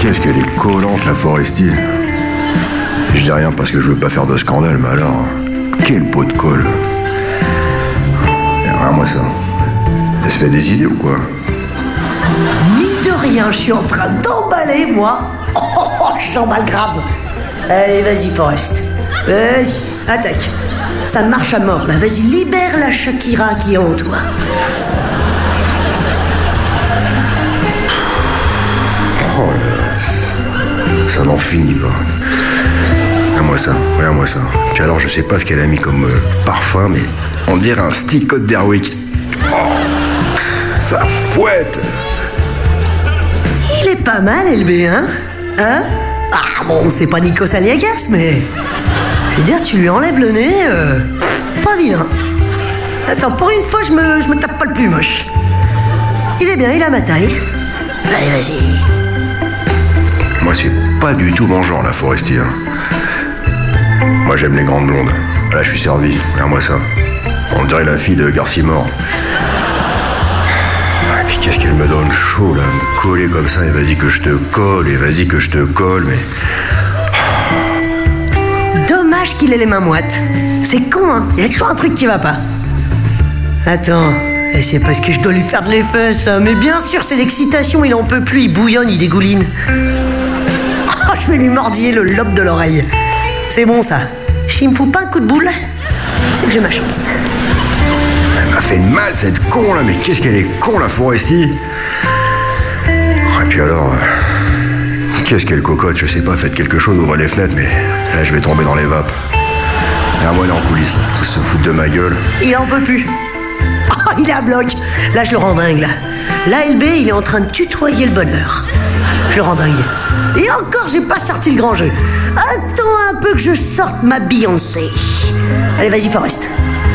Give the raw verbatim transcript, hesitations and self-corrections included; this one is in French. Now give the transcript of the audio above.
Qu'est-ce qu'elle est collante, la Forestier. Je dis rien parce que je veux pas faire de scandale, mais alors, quel pot de colle. Et regarde-moi ça. Elle se fait des idées ou quoi? Mine de rien, je suis en train d'emballer, moi. Oh, oh, oh, j'emballe grave. Allez, vas-y, Forest. Vas-y, attaque. Ça marche à mort, là. Vas-y, libère la Shakira qui est en toi. Oh là, ça n'en finit pas. Regarde-moi ça, regarde-moi ça. Puis alors, je sais pas ce qu'elle a mis comme euh, parfum, mais on dirait un stick Côte d'Airwick. Oh, ça fouette. Il est pas mal, L B, hein? Hein? Ah bon, c'est pas Nikos Aliagas, mais... Je veux dire, tu lui enlèves le nez, euh... pas vilain. Attends, pour une fois, je me, je me tape pas le plus moche. Il est bien, il a ma taille. Allez, vas-y. Moi, c'est pas du tout mon genre, la Forestier. Moi, j'aime les grandes blondes. Là, je suis servi. Regarde-moi ça. On dirait la fille de Garcimore. Et puis, qu'est-ce qu'elle me donne chaud, là, me coller comme ça, et vas-y que je te colle, et vas-y que je te colle, mais... Dommage qu'il ait les mains moites. C'est con, hein. Il y a toujours un truc qui va pas. Attends, et c'est parce que je dois lui faire de l'effet, ça. Mais bien sûr, c'est l'excitation, il en peut plus, il bouillonne, il dégouline. Oh, je vais lui mordiller le lobe de l'oreille. C'est bon, ça. S'il me fout pas un coup de boule, c'est que j'ai ma chance. Elle m'a fait mal, cette con, là, mais qu'est-ce qu'elle est con, la Forestier. Et puis alors... euh, Qu'est-ce qu'elle cocotte, je sais pas, faites quelque chose, ouvrez les fenêtres, mais là, je vais tomber dans les vapes. Regarde-moi, elle est en coulisses, là, tous se foutent de ma gueule. Il en peut plus. Oh, il est à bloc. Là, je le rends dingue, là. Là, L B, il est en train de tutoyer le bonheur. Je le rends dingue. Et encore, j'ai pas sorti le grand jeu. Attends un peu que je sorte ma Beyoncé. Allez, vas-y, Forest.